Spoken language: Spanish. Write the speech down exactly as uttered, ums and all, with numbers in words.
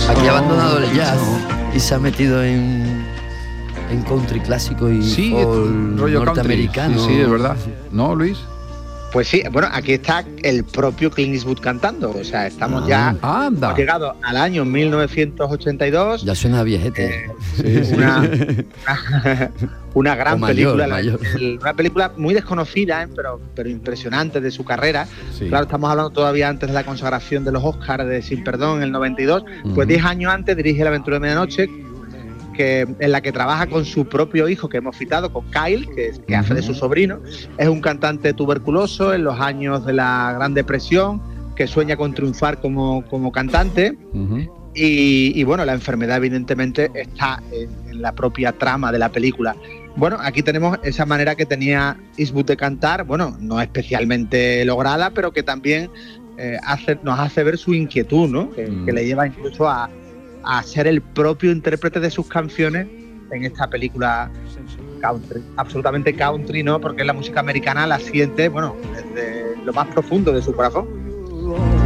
Aquí ha abandonado el jazz y se ha metido en, en country clásico y sí, folk rollo norteamericano. Country. Sí, sí, es verdad. ¿No, Luis? Pues sí, bueno, aquí está el propio Clint Eastwood cantando, o sea, estamos Ah, ya anda. hemos llegado al año mil novecientos ochenta y dos. Ya suena viejete. Eh, sí, una, una, una gran O mayor, película, mayor. El, una película muy desconocida, ¿eh? pero, pero impresionante de su carrera. Sí. Claro, estamos hablando todavía antes de la consagración de los Oscars de Sin Perdón en el noventa y dos, pues diez años antes dirige La Aventura de Medianoche, que, en la que trabaja con su propio hijo que hemos citado, con Kyle, que, que uh-huh. hace de su sobrino. Es un cantante tuberculoso en los años de la Gran Depresión, que sueña con triunfar como, como cantante. Uh-huh. y, y bueno, la enfermedad evidentemente está en, en la propia trama de la película. Bueno, aquí tenemos esa manera que tenía Eastwood de cantar, bueno, no especialmente lograda, pero que también eh, hace, nos hace ver su inquietud, ¿no? Que, uh-huh. que le lleva incluso a a ser el propio intérprete de sus canciones en esta película country, absolutamente country, ¿no? Porque la música americana la siente, bueno, desde lo más profundo de su corazón.